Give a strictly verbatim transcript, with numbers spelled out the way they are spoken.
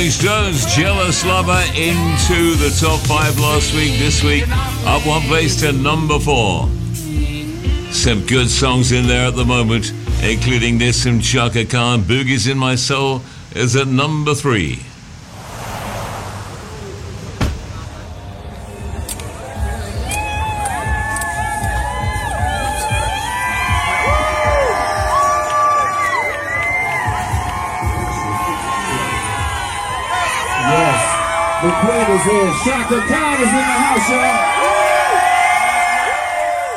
Rolling Stones, Jealous Lover, into the top five last week. This week, up one place to number four. Some good songs in there at the moment, including this from Chaka Khan. Boogie's in My Soul is at number three. The Queen is here. Chaka Khan is in the house, y'all.